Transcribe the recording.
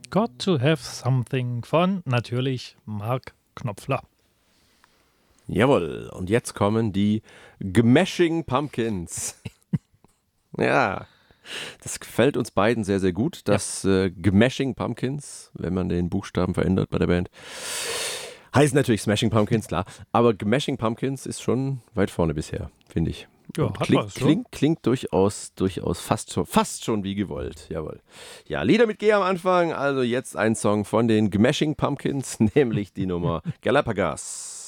Got to Have Something von natürlich Mark Knopfler. Jawohl, und jetzt kommen die Smashing Pumpkins. Ja, das gefällt uns beiden sehr, sehr gut. Das Smashing Pumpkins, wenn man den Buchstaben verändert bei der Band, heißt natürlich Smashing Pumpkins, klar. Aber Smashing Pumpkins ist schon weit vorne bisher, finde ich. Ja, Und hat was, klingt durchaus fast schon wie gewollt. Jawohl. Ja, Lieder mit G am Anfang. Also jetzt ein Song von den Smashing Pumpkins, nämlich die Nummer Galapagos.